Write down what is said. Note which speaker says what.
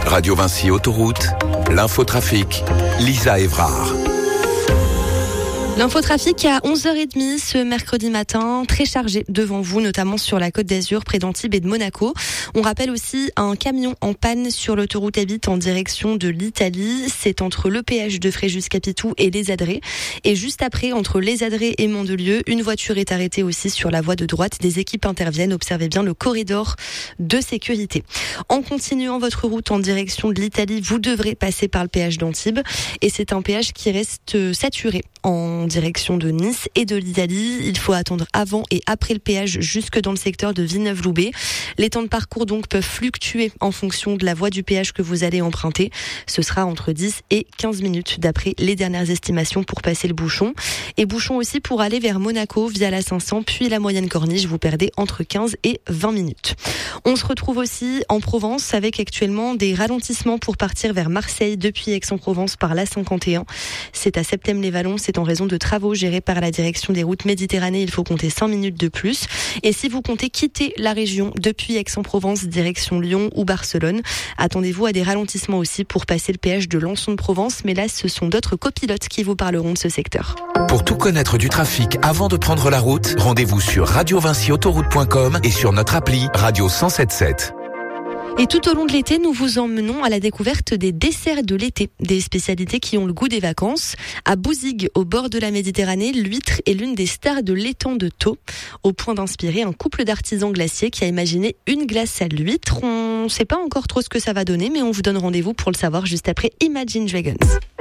Speaker 1: Radio Vinci Autoroute, l'infotrafic, Lisa Évrard.
Speaker 2: L'infotrafic à 11h30 ce mercredi matin, très chargé devant vous, notamment sur la Côte d'Azur, près d'Antibes et de Monaco. On rappelle aussi un camion en panne sur l'autoroute A8 en direction de l'Italie. C'est entre le péage de Fréjus-Capitou et Les Adrets. Et juste après, entre Les Adrets et Mandelieu, une voiture est arrêtée aussi sur la voie de droite. Des équipes interviennent. Observez bien le corridor de sécurité. En continuant votre route en direction de l'Italie, vous devrez passer par le péage d'Antibes. Et c'est un péage qui reste saturé en direction de Nice et de l'Italie. Il faut attendre avant et après le péage jusque dans le secteur de Villeneuve-Loubet. Les temps de parcours donc peuvent fluctuer en fonction de la voie du péage que vous allez emprunter. Ce sera entre 10 et 15 minutes d'après les dernières estimations pour passer le bouchon. Et bouchon aussi pour aller vers Monaco via la 500 puis la moyenne corniche. Vous perdez entre 15 et 20 minutes. On se retrouve aussi en Provence avec actuellement des ralentissements pour partir vers Marseille depuis Aix-en-Provence par la 51. C'est à Septème-les-Vallons. C'est en raison de travaux gérés par la direction des routes Méditerranée. Il faut compter 5 minutes de plus. Et si vous comptez quitter la région depuis Aix-en-Provence, direction Lyon ou Barcelone, attendez-vous à des ralentissements aussi pour passer le péage de Lançon-de-Provence. Mais là, ce sont d'autres copilotes qui vous parleront de ce secteur.
Speaker 1: Pour tout connaître du trafic avant de prendre la route, rendez-vous sur radiovinciautoroute.com et sur notre appli Radio 107.7.
Speaker 2: Et tout au long de l'été, nous vous emmenons à la découverte des desserts de l'été, des spécialités qui ont le goût des vacances. À Bouzigues, au bord de la Méditerranée, l'huître est l'une des stars de l'étang de Thau, au point d'inspirer un couple d'artisans glaciers qui a imaginé une glace à l'huître. On ne sait pas encore trop ce que ça va donner, mais on vous donne rendez-vous pour le savoir juste après Imagine Dragons.